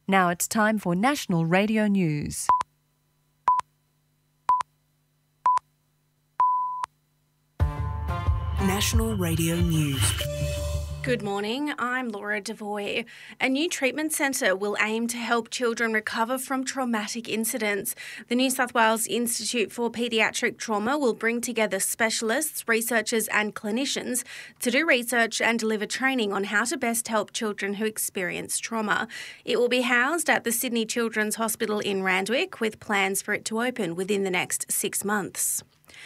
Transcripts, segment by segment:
Now it's time for National Radio News. National Radio News. Good morning, I'm Laura Devoy. A new treatment centre will aim to help children recover from traumatic incidents. The New South Wales Institute for Paediatric Trauma will bring together specialists, researchers and clinicians to do research and deliver training on how to best help children who experience trauma. It will be housed at the Sydney Children's Hospital in Randwick, with plans for it to open within the next 6 months.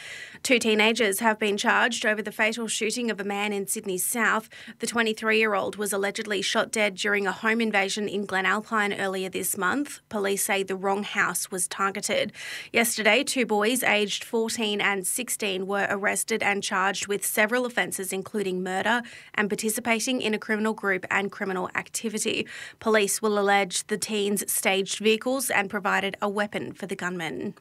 2 teenagers have been charged over the fatal shooting of a man in Sydney's south. The 23-year-old was allegedly shot dead during a home invasion in Glenalpine earlier this month. Police say the wrong house was targeted. Yesterday, 2 boys aged 14 and 16 were arrested and charged with several offences, including murder and participating in a criminal group and criminal activity. Police will allege the teens staged vehicles and provided a weapon for the gunmen.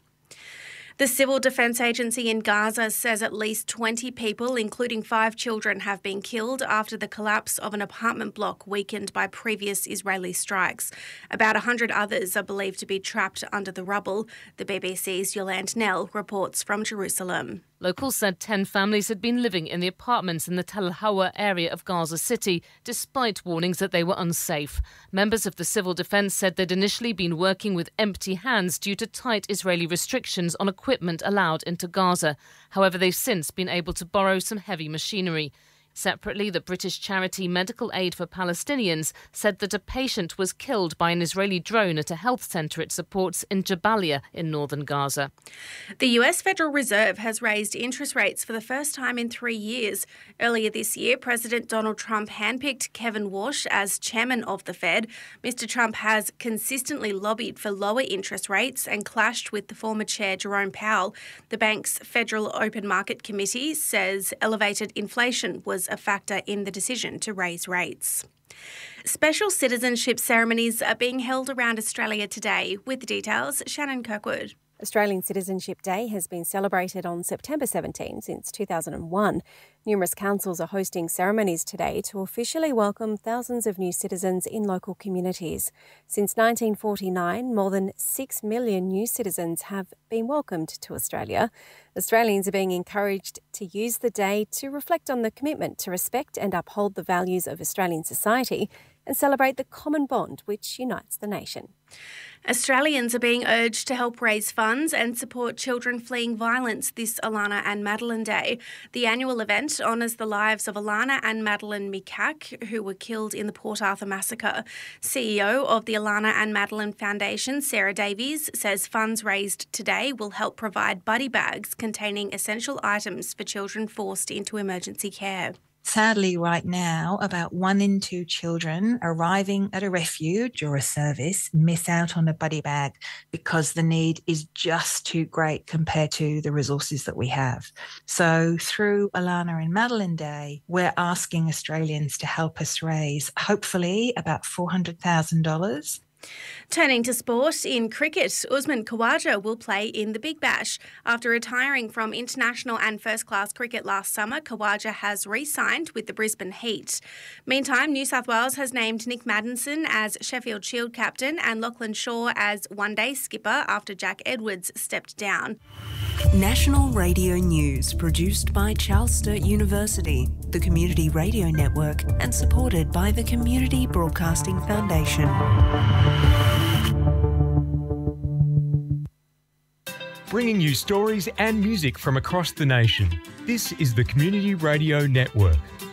The Civil Defence Agency in Gaza says at least 20 people, including 5 children, have been killed after the collapse of an apartment block weakened by previous Israeli strikes. About 100 others are believed to be trapped under the rubble. The BBC's Yolande Nell reports from Jerusalem. Locals said 10 families had been living in the apartments in the Tel Hawa area of Gaza City, despite warnings that they were unsafe. Members of the Civil Defence said they'd initially been working with empty hands due to tight Israeli restrictions on equipment allowed into Gaza. However, they've since been able to borrow some heavy machinery. Separately, the British charity Medical Aid for Palestinians said that a patient was killed by an Israeli drone at a health centre it supports in Jabalia in northern Gaza. The US Federal Reserve has raised interest rates for the first time in 3 years. Earlier this year, President Donald Trump handpicked Kevin Warsh as chairman of the Fed. Mr. Trump has consistently lobbied for lower interest rates and clashed with the former chair Jerome Powell. The bank's Federal Open Market Committee says elevated inflation was a factor in the decision to raise rates. Special citizenship ceremonies are being held around Australia today. With the details, Shannon Kirkwood. Australian Citizenship Day has been celebrated on September 17 since 2001. Numerous councils are hosting ceremonies today to officially welcome thousands of new citizens in local communities. Since 1949, more than 6 million new citizens have been welcomed to Australia. Australians are being encouraged to use the day to reflect on the commitment to respect and uphold the values of Australian society and celebrate the common bond which unites the nation. Australians are being urged to help raise funds and support children fleeing violence this Alana and Madeline Day. The annual event honours the lives of Alana and Madeline Mikak, who were killed in the Port Arthur massacre. CEO of the Alana and Madeline Foundation, Sarah Davies, says funds raised today will help provide buddy bags containing essential items for children forced into emergency care. Sadly, right now, about 1 in 2 children arriving at a refuge or a service miss out on a buddy bag because the need is just too great compared to the resources that we have. So through Alana and Madeline Day, we're asking Australians to help us raise, hopefully, about $400,000. Turning to sport, in cricket, Usman Khawaja will play in the Big Bash. After retiring from international and first-class cricket last summer, Khawaja has re-signed with the Brisbane Heat. Meantime, New South Wales has named Nick Maddinson as Sheffield Shield captain and Lachlan Shaw as one-day skipper after Jack Edwards stepped down. National Radio News, produced by Charles Sturt University, the Community Radio Network, and supported by the Community Broadcasting Foundation. Bringing you stories and music from across the nation. This is the Community Radio Network.